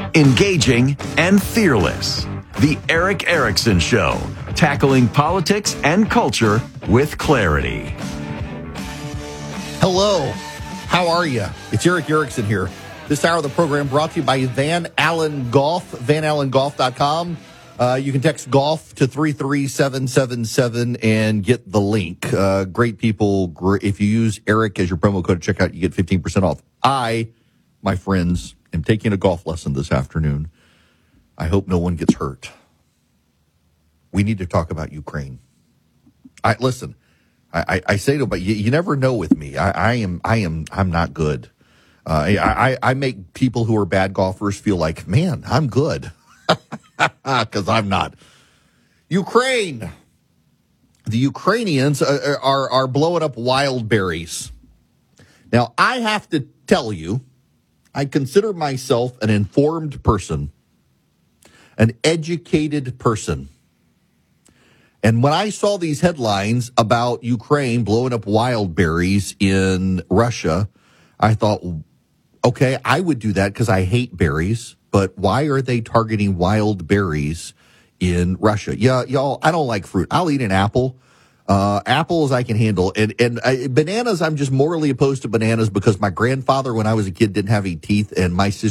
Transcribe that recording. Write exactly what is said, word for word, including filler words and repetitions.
engaging, and fearless. The Eric Erickson Show, tackling politics and culture with clarity. Hello, how are you? It's Eric Erickson here. This hour of the program brought to you by Van Allen Golf, van allen golf dot com. Uh, you can text golf to three three seven seven seven and get the link. Uh, great people. Great. If you use Eric as your promo code at checkout, you get fifteen percent off. I, my friends, am taking a golf lesson this afternoon. I hope no one gets hurt. We need to talk about Ukraine. I listen. I, I, I say to but you, you never know with me. I, I am I am I'm not good. Uh, I, I I make people who are bad golfers feel like, man, I'm good, because I'm not. Ukraine. The Ukrainians are, are are blowing up wild berries. Now I have to tell you, I consider myself an informed person, an educated person. And when I saw these headlines about Ukraine blowing up wild berries in Russia, I thought, okay, I would do that because I hate berries, but why are they targeting wild berries in Russia? Yeah, y'all, I don't like fruit. I'll eat an apple. Uh, apples I can handle. And, and I, bananas, I'm just morally opposed to bananas because my grandfather, when I was a kid, didn't have any teeth, and my sister